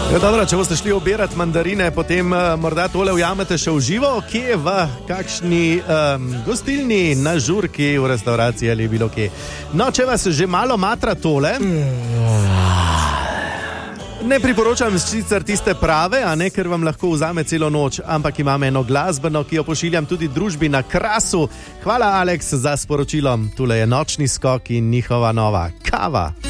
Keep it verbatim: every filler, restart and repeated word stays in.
Ja, dobro, če boste šli obirati mandarine, potem uh, morda tole ujamete še v živo, kje v kakšni um, gostilni, na žurki, v restavraciji ali bilo kje. No, če vas že malo matra tole, ne priporočam sicer tiste prave, a ne, ker vam lahko vzame celo noč, ampak imam eno glasbeno, ki jo pošiljam tudi družbi na Krasu. Hvala, Aleks, za sporočilo. Tule je Nočni skok in njihova nova Kava.